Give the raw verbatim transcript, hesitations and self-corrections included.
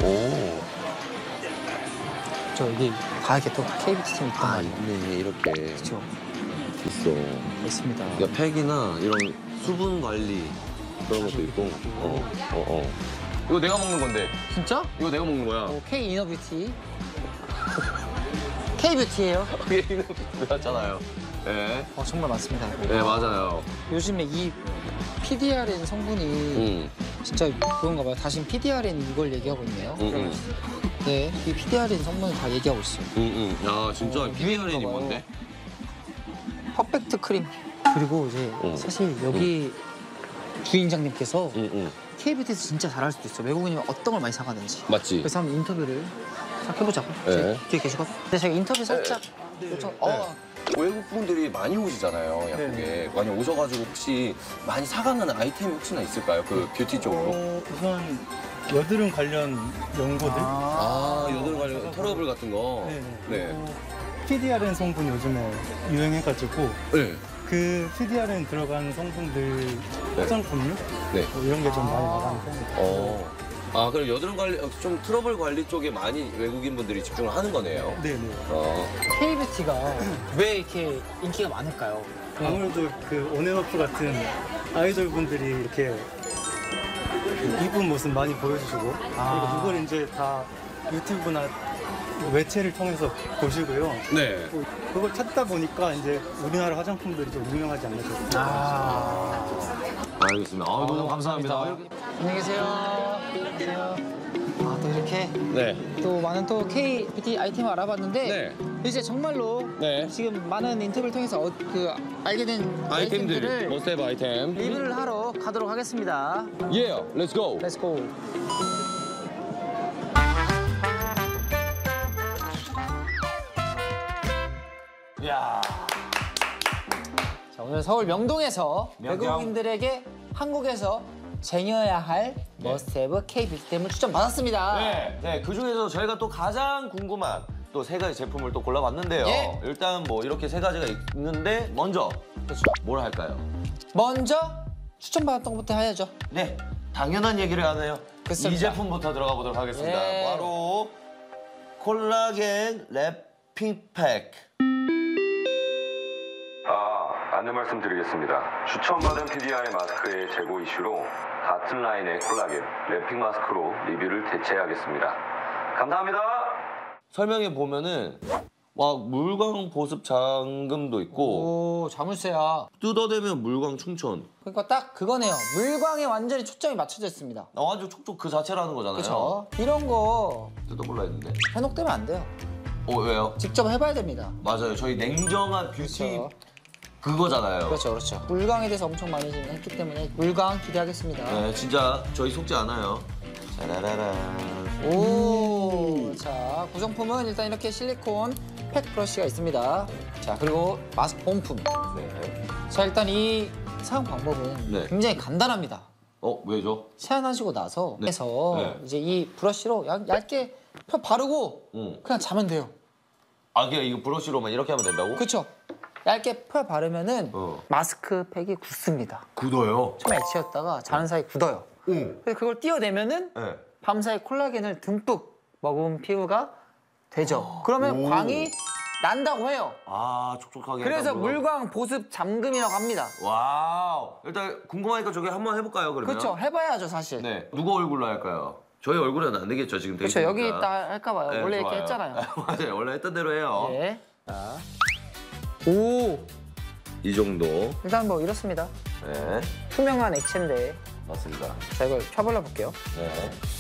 오. 저 여기 다 이렇게 또 케이비티 팀 있단 아, 말이에요. 있네. 이렇게. 그렇죠. 있어. 있습니다. 그러니까 팩이나 이런 수분 관리 그런 것도 있고. 어, 어, 어. 이거 내가 먹는 건데. 진짜? 이거 내가 먹는 거야. 오, K 이너뷰티. K 뷰티예요. 얘는 맞잖아요. 네. 어, 정말 많습니다. 네, 맞아요. 요즘에 이 피디알엔 성분이 응, 진짜 그런가 봐요. 다시 피디알엔 이걸 얘기하고 있네요. 응, 응. 네, 이 피디알엔 성분을 다 얘기하고 있어요. 응, 응. 아, 진짜 어, 피디알엔이 봐요. 뭔데? 퍼펙트 크림. 그리고 이제 응. 사실 여기 주인장님께서 응, 응. K뷰티에서 진짜 잘할 수도 있어요. 외국인이면 어떤 걸 많이 사가는지. 맞지? 그래서 한번 인터뷰를 딱 해보자고. 네. 제 뒤에 계시거든. 근데 제가 인터뷰 살짝 요청. 어, 외국 분들이 많이 오시잖아요, 약국에. 많이 오셔가지고 혹시 많이 사가는 아이템이 혹시나 있을까요? 그 뷰티 쪽으로? 어, 우선 여드름 관련 연고들. 아, 여드름 관련 트러블 같은 거? 네. 네. 피디알엔 성분 요즘에 유행해가지고 네. 그 피디알엔 들어간 성분들 화장품류 네. 뭐 이런 게 좀 많이 나가는 편이에요. 어. 아, 그럼 여드름 관리, 어, 좀 트러블 관리 쪽에 많이 외국인 분들이 집중을 하는 거네요. 네네. 어. K뷰티가 왜 이렇게 인기가 많을까요? 아무래도 그 온앤오프 같은 아이돌 분들이 이렇게 이쁜 모습 많이 보여주시고 아. 그리고 그걸 이제 다 유튜브나 매체를 통해서 보시고요. 네. 또 그걸 찾다 보니까 이제 우리나라 화장품들이 좀 유명하지 않나 싶어요. 아. 알겠습니다. 아, 너무 감사합니다. 안녕히 계세요. 안녕히 계세요. 아, 또 이렇게 네. 또 많은 또 K뷰티 아이템을 알아봤는데 네. 이제 정말로 네. 지금 많은 인터뷰를 통해서 어, 그 알게 된 아이템들, 아이템들을 머스테브 아이템. 리뷰를 하러 가도록 하겠습니다. 예, 렛츠 고. Let's go. 야. 자, 오늘 서울 명동에서 명동. 외국인들에게 한국에서 쟁여야 할 머스테브 K뷰티템을 추천받았습니다. 네, 네. 그 중에서 저희가 또 가장 궁금한 또 세 가지 제품을 또 골라봤는데요. 예. 일단 뭐 이렇게 세 가지가 있는데 먼저 그렇죠. 뭘 할까요? 먼저 추천받았던 것부터 해야죠. 네, 당연한 얘기를 하네요. 그렇습니다. 이 제품부터 들어가 보도록 하겠습니다. 예. 바로 콜라겐 랩핑팩. 아, 안내 말씀드리겠습니다. 추천받은 피디알의 마스크의 재고 이슈로 같은 라인의 콜라겐 랩핑 마스크로 리뷰를 대체하겠습니다. 감사합니다. 설명해 보면은 막 물광 보습 잠금도 있고 오, 자물쇠야. 뜯어대면 물광 충전. 그러니까 딱 그거네요. 물광에 완전히 초점이 맞춰져 있습니다. 아, 완전 촉촉 그 자체라는 거잖아요. 그렇죠. 이런 거 뜯어볼라 했는데. 현혹되면 안 돼요. 어, 왜요? 직접 해봐야 됩니다. 맞아요. 저희 냉정한 뷰티 그렇죠. 그거잖아요. 그렇죠, 그렇죠. 물광에 대해서 엄청 많이 지금 했기 때문에 물광 기대하겠습니다. 네, 진짜 저희 속지 않아요. 짜라라란. 오, 자 구성품은 일단 이렇게 실리콘 팩 브러쉬가 있습니다. 자 그리고 마스크 본품. 네. 자 일단 이 사용 방법은 네. 굉장히 간단합니다. 어, 왜죠? 세안하시고 나서 네. 해서 네. 이제 이 브러쉬로 얇, 얇게 펴 바르고 응. 그냥 자면 돼요. 아, 그냥 이거 브러쉬로만 이렇게 하면 된다고? 그렇죠? 얇게 펴 바르면은 어. 마스크팩이 굳습니다. 굳어요. 처음에 액체였다가 자는 사이 굳어요. 응. 그래서 그걸 띄어내면은 네. 밤사이 콜라겐을 듬뿍 머금은 피부가 되죠. 그러면 오. 광이 난다고 해요. 아, 촉촉하게. 그래서 일단 물광. 물광 보습 잠금이라고 합니다. 와우. 일단 궁금하니까 저기 한번 해볼까요, 그러면? 그렇죠? 해봐야죠, 사실. 네. 누구 얼굴로 할까요? 저희 얼굴은 안 되겠죠, 지금 되게. 그렇죠. 여기 있다 할까 봐요. 네, 원래 이렇게 좋아요. 했잖아요. 맞아요. 원래 했던 대로 해요. 네. 자. 오, 이 정도. 일단 뭐 이렇습니다. 네. 투명한 액체인데 맞습니다. 자 이걸 펴발라 볼게요. 네.